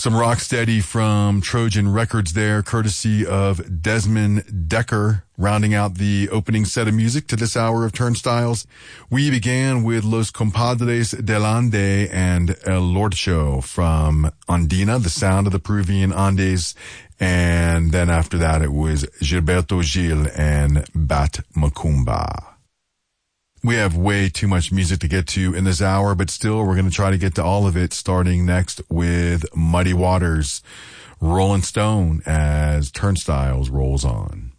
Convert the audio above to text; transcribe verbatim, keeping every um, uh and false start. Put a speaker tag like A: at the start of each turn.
A: Some Rocksteady from Trojan Records there, courtesy of Desmond Decker, rounding out the opening set of music to this hour of Turnstiles. We began with Los Compadres del Ande and El Lorcho from Andina, the sound of the Peruvian Andes. And then after that, it was Gilberto Gil and Bat Macumba. We have way too much music to get to in this hour, but still we're going to try to get to all of it, starting next with Muddy Waters, Rolling Stone, as Turnstiles rolls on.